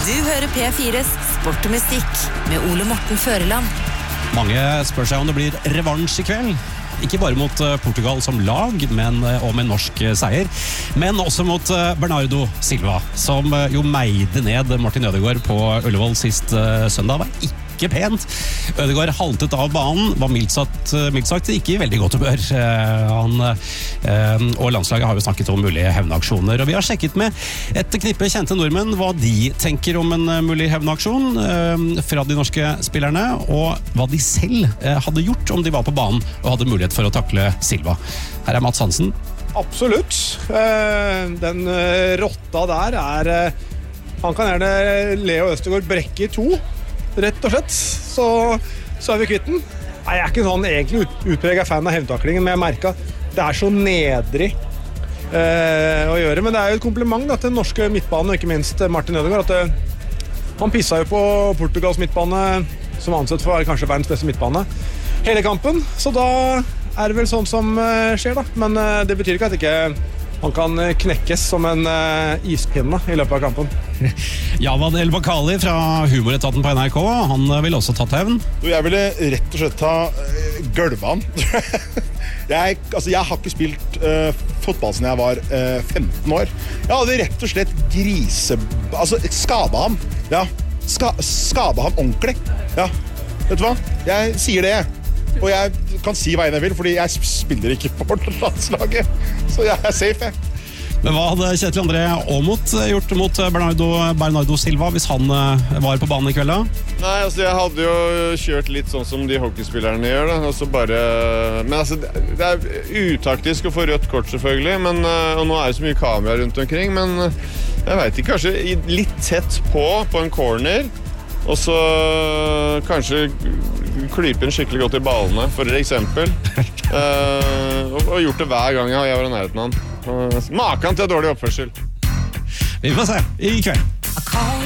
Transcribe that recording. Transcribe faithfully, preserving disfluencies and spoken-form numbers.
Du hører P fires Sport og Musikk med Ole Morten Føreland. Mange spør seg om det blir revansj i kveld. Ikke bare mot Portugal som lag, men og med norsk seier, men også mot Bernardo Silva, som jo meide ned Martin Ødegaard på Ullevål sist søndag. Det var ikke pent. Ødegaard haltet av banen, var mildt sagt, mildt sagt ikke i veldig godt humør. Han og landslaget har jo snakket om mulige hevnaksjoner, og vi har sjekket med et knippe kjente nordmenn hva de tenker om en mulig hevnaksjon fra de norske spillerne, og hva de selv hadde gjort om de var på banen og hadde mulighet for å takle Silva. Her er Mats Hansen. Absolutt. Den rotta der er... Han kan gjerne Leo Østegård brekke i to, rett og slett. Så, så er vi kvitten. Nei, jeg er ikke sånn egentlig ut, utpreget fan av hevntaklingen, men jeg merket at det er så nedrig eh, å gjøre. Men det er jo et kompliment da, til den norske midtbanen, og ikke minst Martin Ødegaard, at det, han pisset jo på Portugals midtbane, som ansett for å være kanskje verdens beste midtbane, hele kampen. Så da er det vel sånn som uh, skjer da. Men uh, det betyr ikke at ikke han kan knekkes som en uh, ispinne i løpet av kampen. Javad El Bakali fra humoretaten på N R K, han ville også tatt hevn. Jeg ville rett og slett ta uh, gølvan. jeg, altså, jeg har ikke spilt uh, fotball siden jeg var uh, femten år. Jeg hadde rett og slett grise... Altså, skada ham. Ja, Ska, skada ham ordentlig. Ja, vet du hva? Jeg sier det. Og jeg kan si hva jeg vil, fordi jeg spiller ikke på landslaget. Så jeg er safe, jeg. Men hva hadde Kjetil André Aamodt gjort mot Bernardo, Bernardo Silva hvis han var på banen i kveld da? Nei, altså jeg hadde jo kjørt litt sånn som de hockeyspillerne gjør da. Altså bare, men altså det er utaktisk å få rødt kort selvfølgelig, men, og nå er det så mye kamera rundt omkring, men jeg vet ikke, kanskje litt tett på, på en corner, og så kanskje klype en skikkelig godt i ballene, for eksempel. uh, og, og gjort det hver gang jeg var i nærheten av han. Uh, maken til dårlig oppførsel. Vi får se i kveld.